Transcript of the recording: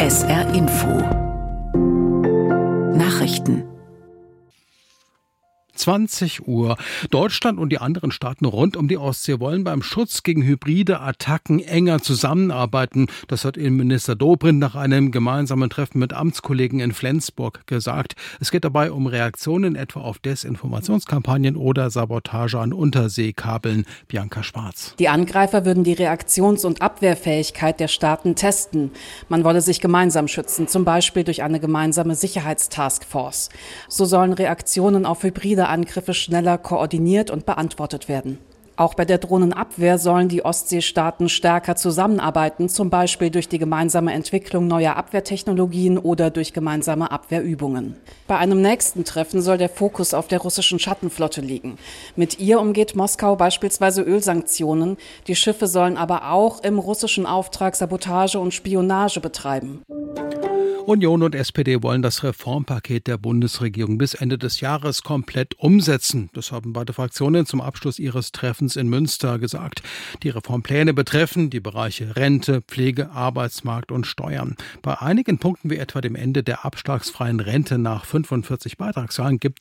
SR Info Nachrichten 20 Uhr. Deutschland und die anderen Staaten rund um die Ostsee wollen beim Schutz gegen hybride Attacken enger zusammenarbeiten. Das hat Innenminister Dobrindt nach einem gemeinsamen Treffen mit Amtskollegen in Flensburg gesagt. Es geht dabei um Reaktionen etwa auf Desinformationskampagnen oder Sabotage an Unterseekabeln. Bianca Schwarz. Die Angreifer würden die Reaktions- und Abwehrfähigkeit der Staaten testen. Man wolle sich gemeinsam schützen, zum Beispiel durch eine gemeinsame Sicherheitstaskforce. So sollen Reaktionen auf hybride Angriffe schneller koordiniert und beantwortet werden. Auch bei der Drohnenabwehr sollen die Ostseestaaten stärker zusammenarbeiten, zum Beispiel durch die gemeinsame Entwicklung neuer Abwehrtechnologien oder durch gemeinsame Abwehrübungen. Bei einem nächsten Treffen soll der Fokus auf der russischen Schattenflotte liegen. Mit ihr umgeht Moskau beispielsweise Ölsanktionen. Die Schiffe sollen aber auch im russischen Auftrag Sabotage und Spionage betreiben. Union und SPD wollen das Reformpaket der Bundesregierung bis Ende des Jahres komplett umsetzen. Das haben beide Fraktionen zum Abschluss ihres Treffens in Münster gesagt. Die Reformpläne betreffen die Bereiche Rente, Pflege, Arbeitsmarkt und Steuern. Bei einigen Punkten wie etwa dem Ende der abschlagsfreien Rente nach 45 Beitragsjahren gibt